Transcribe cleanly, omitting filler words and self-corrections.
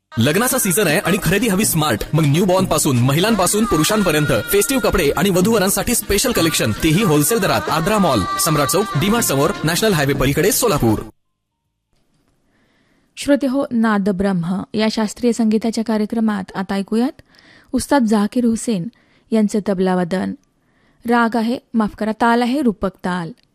लग्नाचा सीझन आहे आणि खरेदी हवी स्मार्ट. मग न्यू बॉर्न पासून महिलांपासून पुरुषांपर्यंत फेस्टिव्ह कपडे आणि वधूवरांसाठी स्पेशल कलेक्शन, तेही होलसेल दरात. आद्रा मॉल, सम्राट चौक, डीमार्ट समोर, नॅशनल हायवे पलीकडे, सोलापूर. श्रोते हो, नाद ब्रह्म या शास्त्रीय संगीताच्या कार्यक्रमात आता ऐकूयात उस्ताद झाकीर हुसेन यांचे तबलावादन. राग आहे, माफ करा, ताल आहे रूपक ताल.